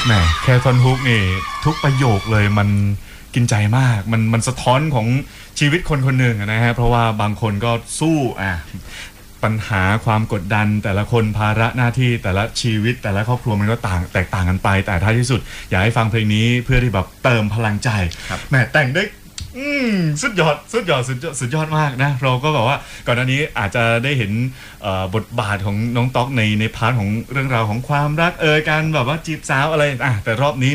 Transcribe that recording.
แหมแค่ท่อนฮุกนี่ทุกประโยคเลยมันกินใจมากมันสะท้อนของชีวิตคนคนหนึ่งนะฮะเพราะว่าบางคนก็สู้ปัญหาความกดดันแต่ละคนภาระหน้าที่แต่ละชีวิตแต่ละครอบครัวมันก็แตกต่างกันไปแต่ท้ายที่สุดอยากให้ฟังเพลงนี้เพื่อที่แบบเติมพลังใจแหมแต่งได้สุดยอดมากนะเราก็แบบว่าก่อนหน้านี้อาจจะได้เห็นบทบาทของน้องต๊อกในพาร์ทของเรื่องราวของความรักการแบบว่าจีบสาวอะไรแต่รอบนี้